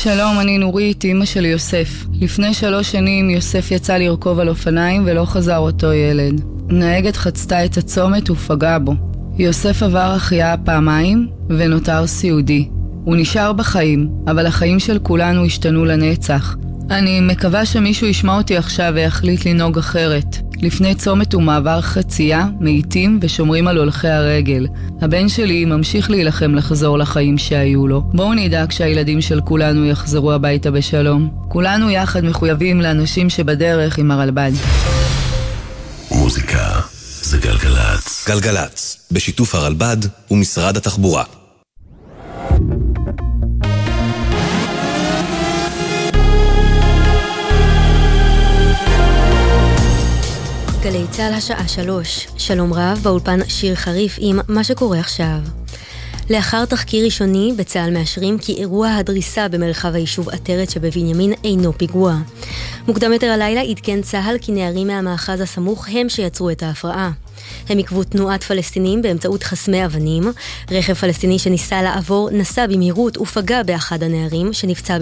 שלום, אני נורית, אמא של יוסף. לפני 3 שנים יוסף יצא לרכוב על אופניים ולא חזר אותו ילד. נהגת חצתה את הצומת ופגעה בו. יוסף עבר החייאה פעמיים ונותר סיעודי. הוא נשאר בחיים, אבל החיים של כולנו השתנו לנצח. אני מקווה שמישהו ישמע אותי עכשיו ויחליט לנהוג אחרת. לפני צומת ומעבר חצייה, מאיטים ושומרים על הולכי הרגל. הבן שלי ממשיך להילחם לחזור לחיים שהיו לו. בואו נדאג שהילדים של כולנו יחזרו הביתה בשלום. כולנו יחד מחויבים לאנשים שבדרך עם הרלב"ד. מוזיקה זה גלגלץ. גלגלץ, בשיתוף הרלב"ד ומשרד התחבורה. גלי צהל השעה 3. שלום רב, באולפן שיר חריף עם מה שקורה עכשיו. לאחר תחקיר ראשוני, בצהל מאשרים כי אירוע הדריסה במרחב היישוב עטרת שבבנימין אינו פיגוע. מוקדם יותר הלילה עדכן צהל כי נערים מהמאחז הסמוך הם שיצרו את ההפרעה. הם עקבו תנועת פלסטינים באמצעות חסמי אבנים. רכב פלסטיני שניסה לעבור נסע במהירות ופגע באחד הנערים שנפצע